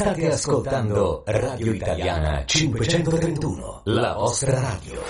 State ascoltando Radio Italiana 531, la vostra radio.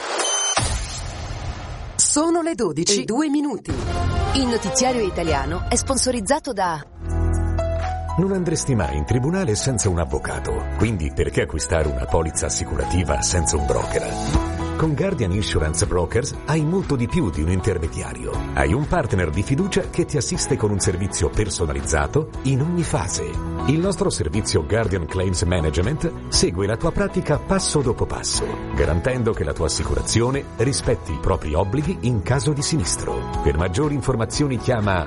Sono le 12 e 2 minuti. Il notiziario italiano è sponsorizzato da... Non andresti mai in tribunale senza un avvocato, quindi perché acquistare una polizza assicurativa senza un broker? Con Guardian Insurance Brokers hai molto di più di un intermediario. Hai un partner di fiducia che ti assiste con un servizio personalizzato in ogni fase. Il nostro servizio Guardian Claims Management segue la tua pratica passo dopo passo, garantendo che la tua assicurazione rispetti i propri obblighi in caso di sinistro. Per maggiori informazioni chiama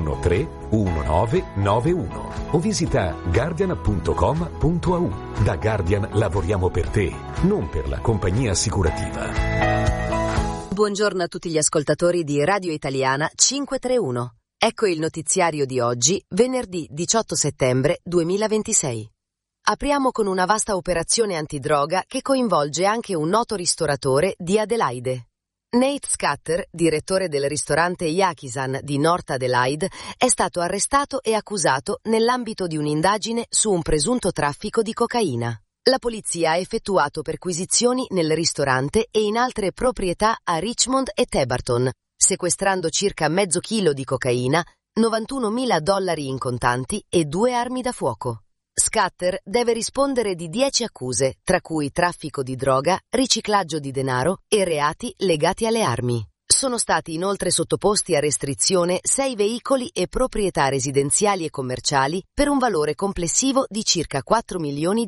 131991 o visita guardian.com.au. Da Guardian lavoriamo per te, non per la compagnia assicurativa. Buongiorno a tutti gli ascoltatori di Radio Italiana 531. Ecco il notiziario di oggi, venerdì 18 settembre 2026. Apriamo con una vasta operazione antidroga che coinvolge anche un noto ristoratore di Adelaide. Nate Scatter, direttore del ristorante Yakisan di North Adelaide, è stato arrestato e accusato nell'ambito di un'indagine su un presunto traffico di cocaina. La polizia ha effettuato perquisizioni nel ristorante e in altre proprietà a Richmond e Tebarton, sequestrando circa mezzo chilo di cocaina, $91.000 in contanti e 2 armi da fuoco. Scatter deve rispondere di 10 accuse, tra cui traffico di droga, riciclaggio di denaro e reati legati alle armi. Sono stati inoltre sottoposti a restrizione 6 veicoli e proprietà residenziali e commerciali per un valore complessivo di circa $4 milioni.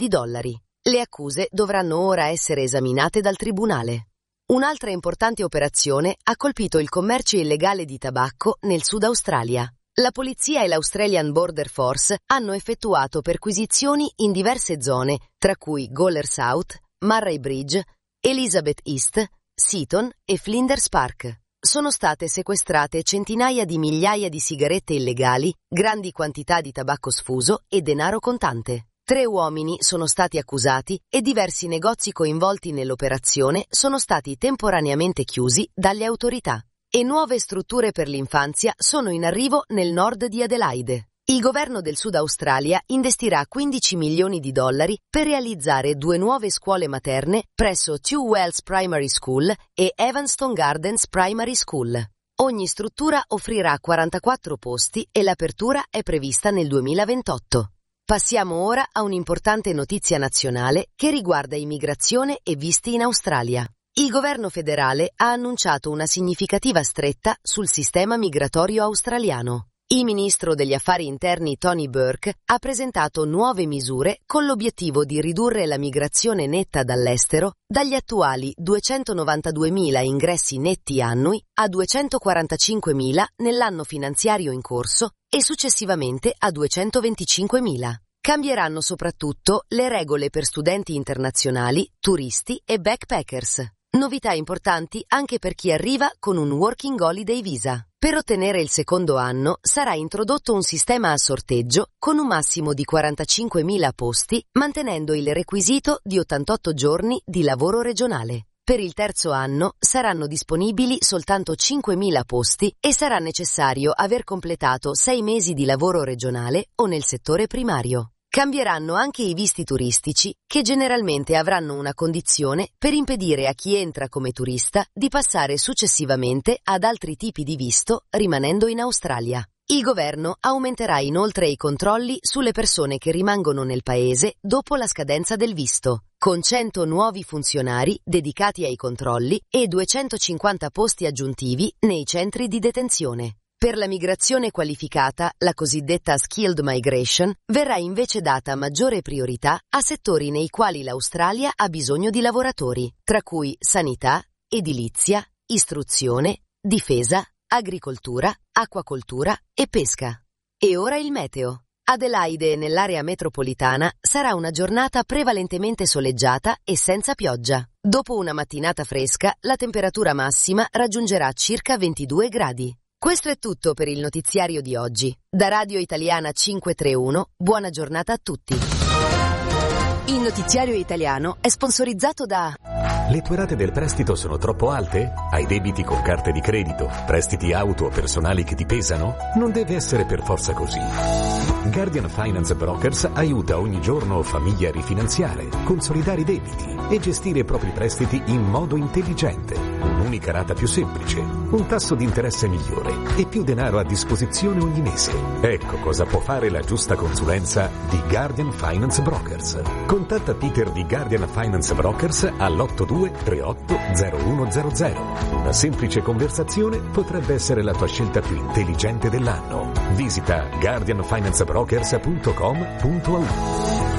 Le accuse dovranno ora essere esaminate dal tribunale. Un'altra importante operazione ha colpito il commercio illegale di tabacco nel Sud Australia. La polizia e l'Australian Border Force hanno effettuato perquisizioni in diverse zone, tra cui Gawler South, Murray Bridge, Elizabeth East, Seaton e Flinders Park. Sono state sequestrate centinaia di migliaia di sigarette illegali, grandi quantità di tabacco sfuso e denaro contante. 3 uomini sono stati accusati e diversi negozi coinvolti nell'operazione sono stati temporaneamente chiusi dalle autorità. E nuove strutture per l'infanzia sono in arrivo nel nord di Adelaide. Il governo del Sud Australia investirà $15 milioni per realizzare 2 nuove scuole materne presso Two Wells Primary School e Evanston Gardens Primary School. Ogni struttura offrirà 44 posti e l'apertura è prevista nel 2028. Passiamo ora a un'importante notizia nazionale che riguarda immigrazione e visti in Australia. Il governo federale ha annunciato una significativa stretta sul sistema migratorio australiano. Il ministro degli affari interni Tony Burke ha presentato nuove misure con l'obiettivo di ridurre la migrazione netta dall'estero dagli attuali 292.000 ingressi netti annui a 245.000 nell'anno finanziario in corso e successivamente a 225.000. Cambieranno soprattutto le regole per studenti internazionali, turisti e backpackers. Novità importanti anche per chi arriva con un Working Holiday Visa. Per ottenere il secondo anno sarà introdotto un sistema a sorteggio con un massimo di 45.000 posti, mantenendo il requisito di 88 giorni di lavoro regionale. Per il terzo anno saranno disponibili soltanto 5.000 posti e sarà necessario aver completato 6 mesi di lavoro regionale o nel settore primario. Cambieranno anche i visti turistici, che generalmente avranno una condizione per impedire a chi entra come turista di passare successivamente ad altri tipi di visto rimanendo in Australia. Il governo aumenterà inoltre i controlli sulle persone che rimangono nel paese dopo la scadenza del visto, con 100 nuovi funzionari dedicati ai controlli e 250 posti aggiuntivi nei centri di detenzione. Per la migrazione qualificata, la cosiddetta skilled migration, verrà invece data maggiore priorità a settori nei quali l'Australia ha bisogno di lavoratori, tra cui sanità, edilizia, istruzione, difesa, agricoltura, acquacoltura e pesca. E ora il meteo. Adelaide e nell'area metropolitana sarà una giornata prevalentemente soleggiata e senza pioggia. Dopo una mattinata fresca, la temperatura massima raggiungerà circa 22 gradi. Questo è tutto per il notiziario di oggi. Da Radio Italiana 531, buona giornata a tutti. Il notiziario italiano è sponsorizzato da... Le tue rate del prestito sono troppo alte? Hai debiti con carte di credito, prestiti auto o personali che ti pesano? Non deve essere per forza così. Guardian Finance Brokers aiuta ogni giorno famiglie a rifinanziare, consolidare i debiti e gestire i propri prestiti in modo intelligente. Un'unica rata più semplice, un tasso di interesse migliore e più denaro a disposizione ogni mese. Ecco cosa può fare la giusta consulenza di Guardian Finance Brokers. Contatta Peter di Guardian Finance Brokers all'82 38 0100. Una semplice conversazione potrebbe essere la tua scelta più intelligente dell'anno. Visita guardianfinancebrokers.com.au.